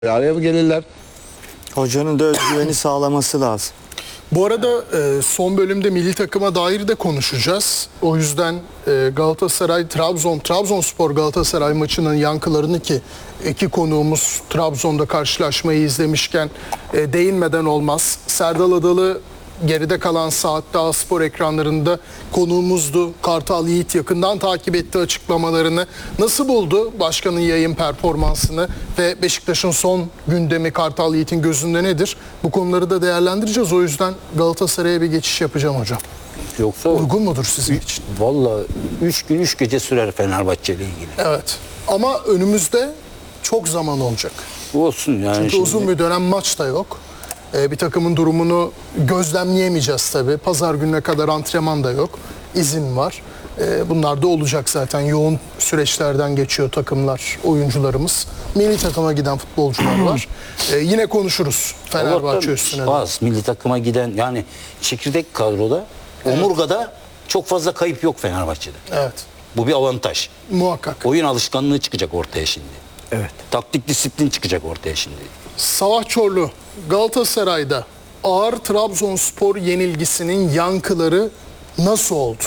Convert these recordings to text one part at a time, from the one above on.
Araya mı gelirler? Hocanın da özgüveni sağlaması lazım. Bu arada son bölümde milli takıma dair de konuşacağız. O yüzden Galatasaray, Trabzonspor Galatasaray maçının yankılarını ki iki konuğumuz Trabzon'da karşılaşmayı izlemişken değinmeden olmaz. Serdal Adalı geride kalan saatte A-Spor ekranlarında konuğumuzdu. Kartal Yiğit yakından takip etti açıklamalarını. Nasıl buldu başkanın yayın performansını ve Beşiktaş'ın son gündemi Kartal Yiğit'in gözünde nedir? Bu konuları da değerlendireceğiz. O yüzden Galatasaray'a bir geçiş yapacağım hocam. Yoksa Uygun mudur sizin için? vallahi 3 gün 3 gece sürer Fenerbahçe ile ilgili. Evet. Ama önümüzde çok zaman olacak. Olsun yani. Çünkü şimdi uzun bir dönem maç da yok. Bir takımın durumunu gözlemleyemeyeceğiz tabii. Pazar gününe kadar antrenman da yok. İzin var. Bunlar da olacak zaten. Yoğun süreçlerden geçiyor takımlar, oyuncularımız. Milli takıma giden futbolcular var. Yine konuşuruz Fenerbahçe Allah'tan üstüne de. az milli takıma giden yani çekirdek kadroda, omurgada çok fazla kayıp yok Fenerbahçe'de. Evet. Bu bir avantaj. Muhakkak. Oyun alışkanlığı çıkacak ortaya şimdi. Evet. Taktik disiplin çıkacak ortaya şimdi. Savaş Çorlu, Galatasaray'da ağır Trabzonspor yenilgisinin yankıları nasıl oldu?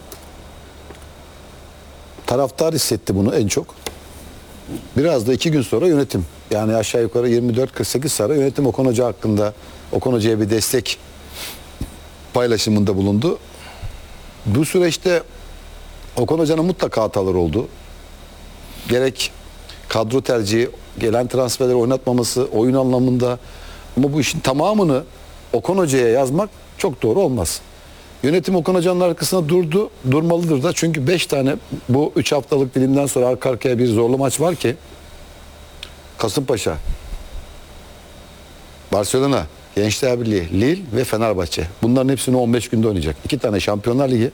Taraftar hissetti bunu en çok. Biraz da 2 gün sonra yönetim. Yani aşağı yukarı 24-48 sonra yönetim Okan Hoca hakkında, Okan Hoca'ya bir destek paylaşımında bulundu. Bu süreçte Okan Hoca'nın mutlaka hataları oldu. Gerek kadro tercihi, gelen transferleri oynatmaması, oyun anlamında. Ama bu işin tamamını Okan Hoca'ya yazmak çok doğru olmaz. Yönetim Okan Hoca'nın arkasında durdu, durmalıdır da. Çünkü 5 tane bu 3 haftalık dilimden sonra arka arkaya bir zorlu maç var ki Kasımpaşa, Barcelona, Gençler Birliği, Lille ve Fenerbahçe. Bunların hepsini 15 günde oynayacak. 2 tane Şampiyonlar Ligi,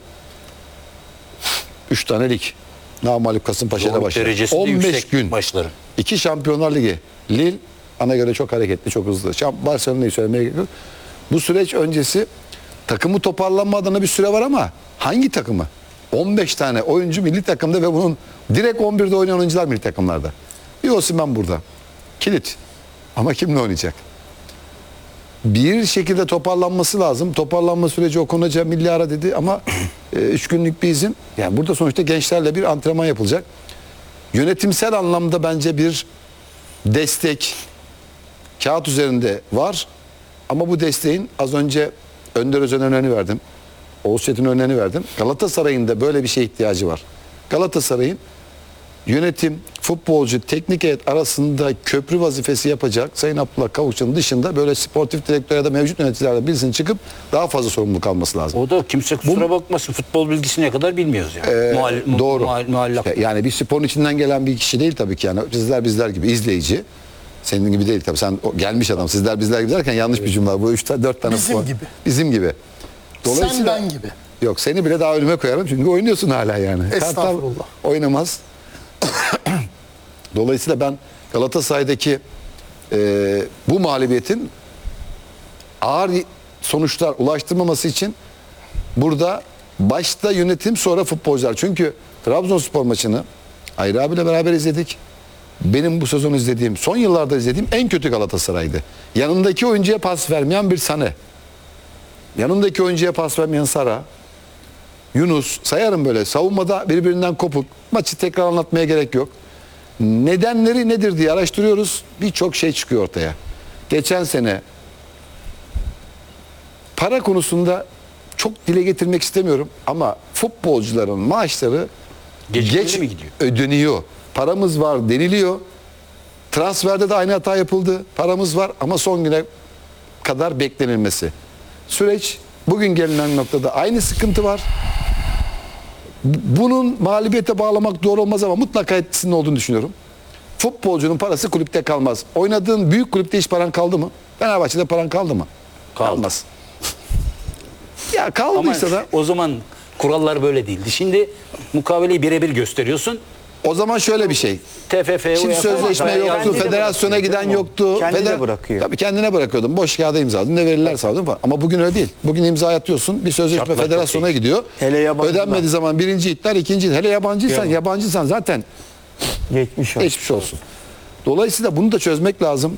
3 tane lig. Namağlup Kasımpaşa'yla Zorluk başlar. derecesi de 15 yüksek gün. maçları. 2 Şampiyonlar Ligi. Lille ana göre çok hareketli, çok hızlı. Barcelona'yı söylemeye gerek yok. Bu süreç öncesi takımı toparlanma adına bir süre var ama hangi takımı? 15 tane oyuncu milli takımda ve bunun direkt 11'de oynayan oyuncular milli takımlarda. Bir Osimhen burada. Kilit. Ama kimle oynayacak? Bir şekilde toparlanması lazım. Toparlanma süreci Okan Hoca milli ara dedi ama 3 günlük bir izin. Yani burada sonuçta gençlerle bir antrenman yapılacak. Yönetimsel anlamda bence bir destek kağıt üzerinde var. Ama bu desteğin az önce Önder Özen'e örneğini verdim. Oğuz Çetin örneğini verdim. Galatasaray'ın da böyle bir şeye ihtiyacı var. Galatasaray'ın yönetim, futbolcu, teknik heyet arasında köprü vazifesi yapacak Sayın Abdullah Kavukçu'nun dışında böyle sportif direktör ya da mevcut yöneticilerden birisinin çıkıp daha fazla sorumluluk alması lazım. O da kimse kusura bakmasın futbol bilgisine kadar bilmiyoruz yani. Doğru. Muallak. Yani bir sporun içinden gelen bir kişi değil tabii ki. Yani sizler bizler gibi izleyici. Senin gibi değil tabii. Sen gelmiş adam. Sizler bizler gibi derken yanlış bir cümle. Bu 3-4 tane Bizim spor. gibi. Bizim gibi. Sen ben gibi. Yok seni bile daha önüme koyarım çünkü oynuyorsun hala yani. Estağfurullah. Kartal oynamaz. Dolayısıyla ben Galatasaray'daki bu mağlubiyetin ağır sonuçlar ulaştırmaması için burada başta yönetim sonra futbolcular. Çünkü Trabzonspor maçını Hayri abiyle beraber izledik. Benim bu sezon izlediğim, son yıllarda izlediğim en kötü Galatasaray'dı. Yanındaki oyuncuya pas vermeyen bir Sané. Yanındaki oyuncuya pas vermeyen Sara. Yunus, sayarım böyle savunmada birbirinden kopuk. Maçı tekrar anlatmaya gerek yok. Nedenleri nedir diye araştırıyoruz. Birçok şey çıkıyor ortaya. Geçen sene para konusunda çok dile getirmek istemiyorum ama futbolcuların maaşları Gecikmeli mi gidiyor? ödeniyor. Paramız var deniliyor. Transferde de aynı hata yapıldı. Paramız var ama son güne kadar beklenilmesi. Süreç bugün gelinen noktada aynı sıkıntı var. Bunun mağlubiyete bağlamak doğru olmaz ama mutlaka etkisinin olduğunu düşünüyorum. Futbolcunun parası kulüpte kalmaz. Oynadığın büyük kulüpte hiç paran kaldı mı? Fenerbahçe'de paran kaldı mı? Kaldı. Kalmaz. Ya Ama kaldıysa da o zaman kurallar böyle değildi. Şimdi mukaveleyi birebir gösteriyorsun. o zaman şöyle bir şey. TFF'ye Şimdi sözleşme yoktu, federasyona giden yoktu. Kendine bırakıyor. Tabii kendine bırakıyordun. Boş kağıda imzaladın, ne verirler sağladın falan. Ama bugün öyle değil. Bugün imza atıyorsun, bir sözleşme Şartlar federasyona çok gidiyor. Hele yabancılar. Ödenmediği zaman birinci iptal, ikinci. Hele yabancıysan zaten Geçmiş olsun. geçmiş olsun. Dolayısıyla bunu da çözmek lazım.